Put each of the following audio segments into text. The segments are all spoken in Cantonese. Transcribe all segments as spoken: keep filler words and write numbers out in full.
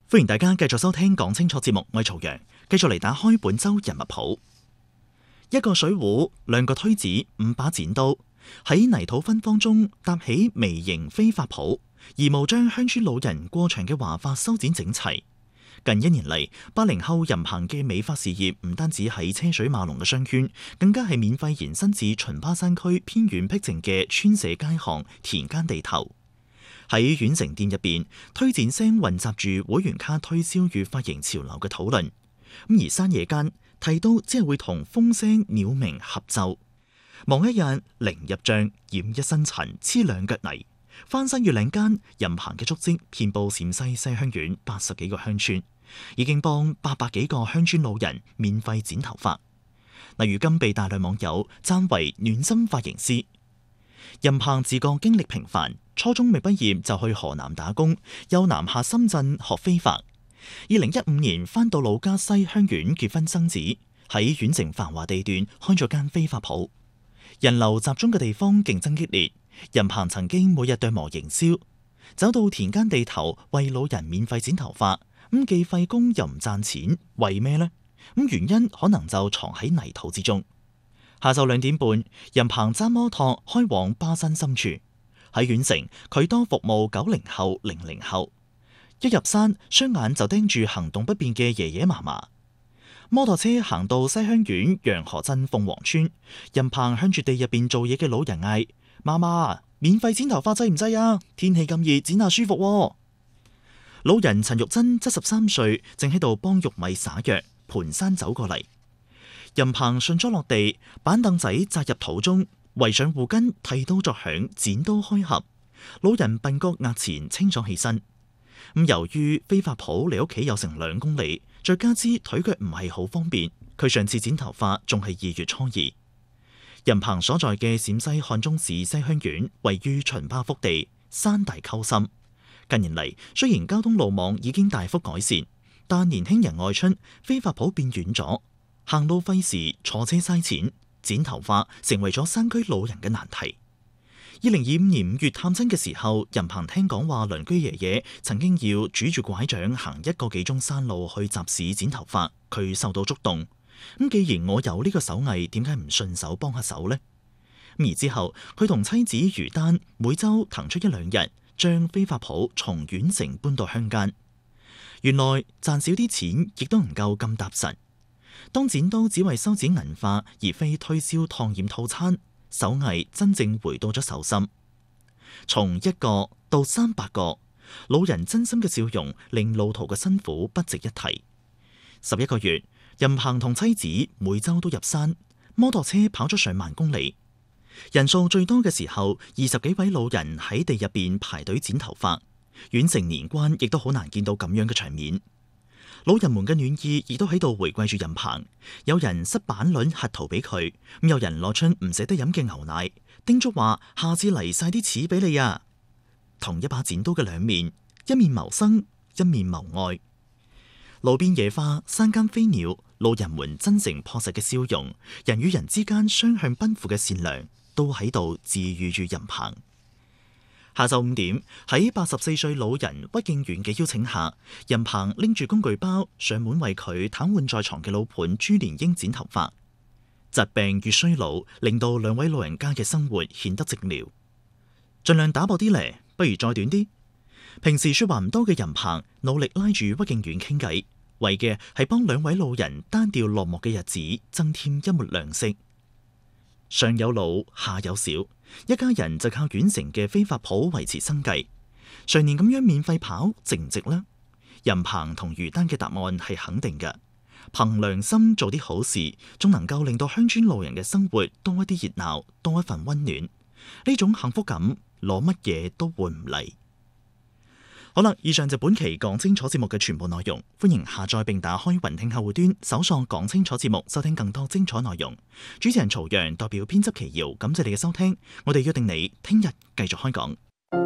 歡迎大家繼續收聽講清楚節目，我係曹陽，繼續嚟打開本周人物譜。一個水壺，兩個推子，五把剪刀，喺泥土芬芳中搭起微型飛髮譜，而無將鄉村老人過長嘅華髮修剪整齊。近一年嚟，八零後任鵬嘅美髮事業唔單止喺車水馬龍嘅商圈，更加係免費延伸至秦巴山區偏遠僻靜嘅村舍街巷、田間地頭。喺縣城店入邊，推薦聲混雜住會員卡推銷與髮型潮流嘅討論。咁而山野間剃刀只係會同風聲鳥鳴合奏。望一日零入帳，染一身塵，黐兩腳泥。翻山越嶺間，任鵬嘅足跡遍佈陝西西鄉縣八十幾個鄉村，已經幫八百幾個鄉村老人免費剪頭髮。例如今被大量網友讚為暖心髮型師。任鵬自覺經歷平凡，初中未畢業就去河南打工，又南下深圳學飛髮。二零一五年翻到老家西鄉縣結婚生子，喺縣城繁華地段開咗間飛髮鋪。人流集中嘅地方競爭激烈，任鵬曾經每日對磨營銷，走到田間地頭為老人免費剪頭髮，咁既費工又唔賺錢，為咩呢？咁原因可能就藏喺泥土之中。下晝兩點半，任鵬揸摩托開往巴山深處。喺縣城，佢多服務九零後、零零後。一入山，雙眼就盯住行動不便嘅爺爺嫲嫲。摩托車行到西鄉縣洋河鎮鳳凰村，任鵬向住地入邊做嘢嘅老人嗌：嫲嫲，免費剪頭髮制唔制啊？天氣咁熱，剪下舒服喎。老人陳玉珍七十三歲，正喺度幫玉米灑藥，盤山走過嚟。任鵬順咗落地，板凳仔扎入土中，圍上護巾，剃刀作響，剪刀開合。老人鬢角額前清咗起身。咁由於飛髮鋪離屋企有成兩公里，再加之腿腳唔係好方便，佢上次剪頭髮仲係二月初二。任鵬所在嘅陝西漢中市西鄉縣位於秦巴腹地，山大溝深。近年嚟，雖然交通路網已經大幅改善，但年輕人外出，飛髮鋪變遠咗。行路費時，坐車嘥錢，剪頭髮成為咗山區老人嘅難題。二零二五年五月探親嘅時候，任鵬聽講話鄰居爺爺曾經要拄住拐杖行一個幾鐘山路去集市剪頭髮，佢受到觸動。咁既然我有呢個手藝，點解唔順手幫下手呢？而之後，佢同妻子余丹每週騰出一兩日，將飛髮鋪從縣城搬到鄉間。原來賺少啲錢，亦都唔夠咁踏實。當剪刀只為修剪銀髮，而非推銷燙染套餐，手藝真正回到咗手心。從一個到三百個，老人真心嘅笑容令路途嘅辛苦不值一提。十一個月，任鵬同妻子每周都入山，摩托車跑咗上萬公里。人數最多嘅時候，二十幾位老人喺地入邊排隊剪頭髮。縣城年關亦都好難見到咁樣嘅場面。老人們嘅暖意亦都喺度回饋住任鵬，有人塞板輪核桃俾佢，咁有人攞出唔捨得飲嘅牛奶，叮囑話下次嚟晒啲錢俾你啊！同一把剪刀嘅兩面，一面謀生，一面謀愛。路邊野花，山間飛鳥，老人們真誠樸實嘅笑容，人與人之間雙向奔赴嘅善良，都喺度治癒住任鵬。下晝五點，喺八十四歲老人屈敬遠嘅邀請下，任鵬拎住工具包上門為佢癱瘓在床嘅老伴朱連英剪頭髮。疾病與衰老令到兩位老人家嘅生活顯得寂寥，盡量打薄啲嚟，不如再短啲。平時說話唔多嘅任鵬努力拉住屈敬遠傾偈，為嘅係幫兩位老人單調落寞嘅日子增添一抹亮色。上有老，下有小，一家人就靠縣城嘅飛髮鋪維持生計。常年咁樣免費跑，值唔值呢？任鵬同余丹嘅答案係肯定嘅。憑良心做啲好事，仲能夠令到鄉村老人嘅生活多一啲熱鬧，多一份溫暖。呢種幸福感，攞乜嘢都換唔嚟。好啦，以上就本期講清楚節目嘅全部內容，歡迎下載並打開雲聽客戶端，搜索講清楚節目，收聽更多精彩內容。主持人曹陽代表編輯奇瑤，感謝你嘅收聽，我哋約定你聽日繼續開講。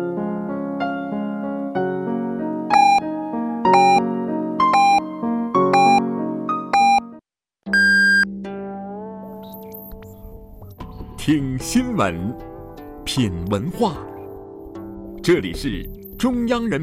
听新闻，品文化，这里是中央人